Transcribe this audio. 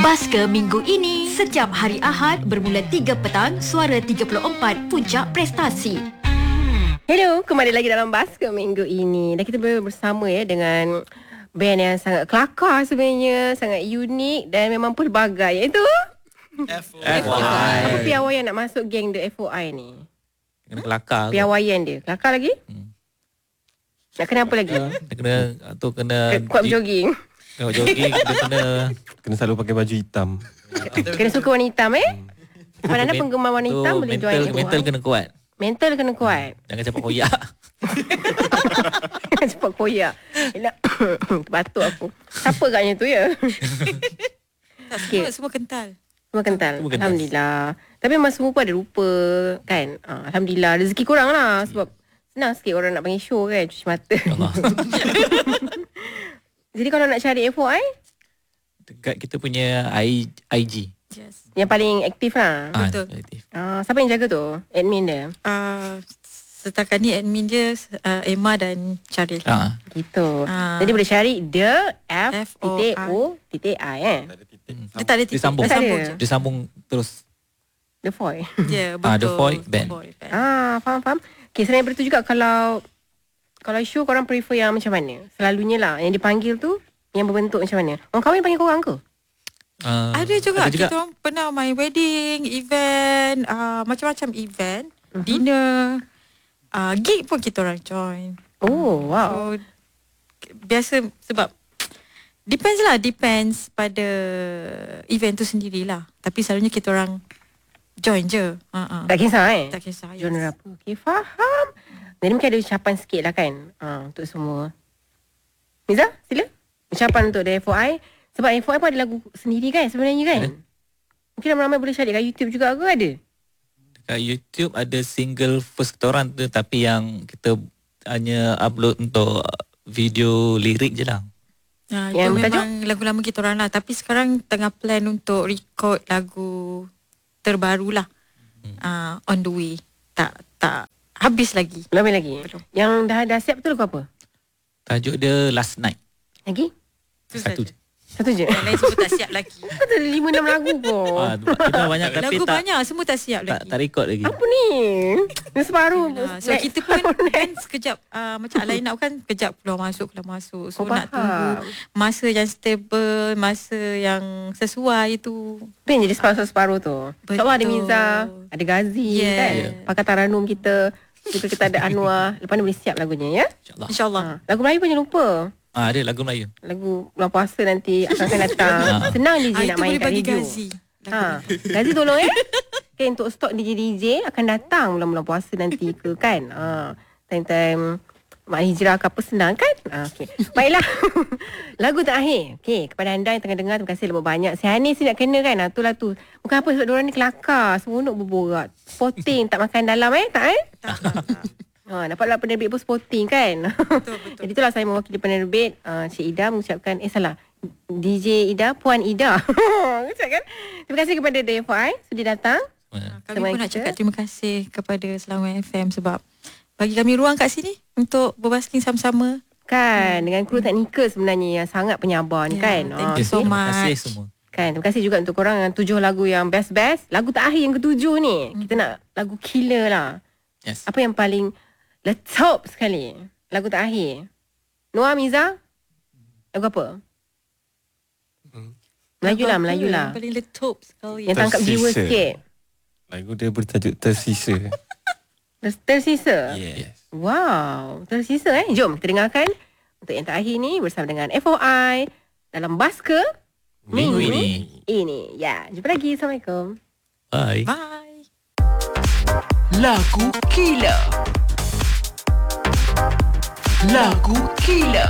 Basker minggu ini, setiap hari Ahad bermula 3 petang, Suara 34 Puncak Prestasi. Hello, kembali lagi dalam Basker minggu ini. Dan kita bersama dengan band yang sangat kelakar sebenarnya, sangat unik dan memang pelbagai, iaitu FOI. Apa piawaian nak masuk geng The FOI ni? Kena kelakar. Piawaian dia kelakar lagi? Nak kena apa lagi? Kena Kuat berjoging. Kena jogging. Kena selalu pakai baju hitam. Kena suka warna hitam Mana penggemar warna hitam boleh join FOI. Mental kena kuat. Mental kena kuat. Jangan cepat koyak. Cepat koyak. Elak. Batuk aku. Siapa agaknya tu ya? Tak, semua kental. Semua kental. Semua kental. Alhamdulillah. Tapi memang semua pun ada rupa kan. Alhamdulillah. Rezeki korang lah. Sebab senang sikit orang nak panggil show kan. Cuci mata. Jadi kalau nak cari FOI, Dekat kita punya IG. Yes. yang paling aktif lah. Betul. Aktif. Siapa yang jaga tu? Admin dia? Setakat ni admin dia Emma dan Syaril. Gitu. Jadi boleh cari The FOI. FOI Dia tak ada titik. Disambung. Tak ada. je. Disambung terus. The Foy. Ya, betul. The Foy Band. Faham. Okay, selain daripada tu juga kalau show korang prefer yang macam mana? Selalunya lah yang dipanggil tu yang berbentuk macam mana? Orang kahwin panggil korang ke? Ada juga. Kita orang pernah main wedding, event, macam-macam event, dinner, gig pun kita orang join. Oh, wow. So, biasa sebab depends pada event tu sendirilah. Tapi selalunya kita orang join je. Tak kisah Tak kisah. Genre apa? Okay, faham. Jadi mungkin ada ucapan sikit lah kan untuk semua. Miza, sila. Ucapan untuk The FOI. Sebab FOI pun ada lagu sendiri kan sebenarnya kan? Mungkin ramai-ramai boleh cari kat YouTube juga ke ada? Dekat YouTube ada single first kita orang tu, tapi yang kita hanya upload untuk video lirik je lah. Yang Itu memang lagu lama kita orang lah. Tapi sekarang tengah plan untuk record lagu terbaru lah. On the way. Tak habis lagi. Lebih lagi? Belum. Yang dah siap tu lagu apa? Tajuk dia Last Night. Lagi? Satu je. Satu je? Yang lain semua tak siap lagi. Kau ada 5-6 lagu kau. Kita banyak tapi Lagu tak banyak, semua tak siap lagi. tak record lagi. Apa ni? Ini separuh. So kita pun kan sekejap macam line up kan kejap keluar masuk. So nak tunggu masa yang stable, masa yang sesuai tu. Itu yang jadi separuh-separuh tu. Betul. InsyaAllah ada Miza, ada Ghazi kan. Pakar Taranum kita. Juga kita ada Anwar. Lepas ni boleh siap lagunya ya. InsyaAllah. Lagu Melayu pun jangan lupa. Ada lagu Melayu. Lagu bulan puasa nanti akan datang. Senang DJ nak Itu main boleh kat bagi radio. Gazi. Gazi tolong okay, untuk stok DJ akan datang bulan-bulan puasa nanti ke kan. Time-time Mak Hijrah ke apa senang kan. Okay. Baiklah. Lagu terakhir. Okay, kepada anda yang tengah dengar, terima kasih lebih banyak. Si Hanis ni nak kena kan. Itulah tu. Bukan apa sebab diorang ni kelakar. Seronok berborak. Sporting tak makan dalam tak dapatlah penerbit pun sporting kan. Betul. Jadi itulah saya mewakili penerbit Cik Ida mengucapkan salah DJ Ida, Puan Ida. Ucapkan terima kasih kepada The FOI sudah datang. Kami pun nak cakap terima kasih kepada Selangor FM sebab bagi kami ruang kat sini untuk berbasking sama-sama. Kan dengan kru teknikal sebenarnya yang sangat penyabar ni kan. Thank you so Terima kasih much. semua. Kan, terima kasih juga untuk korang yang 7 lagu yang best-best. Lagu terakhir yang ke-7 ni, kita nak lagu killer lah. Yes. Apa yang paling letop sekali? Lagu terakhir. Noah, Miza? Lagu apa? Melayu lah. Yang paling letop sekali. Yang tangkap jiwa Tersisa. sikit. Lagu dia bertajuk Tersisa. Tersisa? Yes. Wow, tersisa Jom kita dengarkan untuk yang terakhir ni bersama dengan FOI dalam Basker Minggu ini. Ya, jumpa lagi. Assalamualaikum. Bye. Bye. Lagu Killer.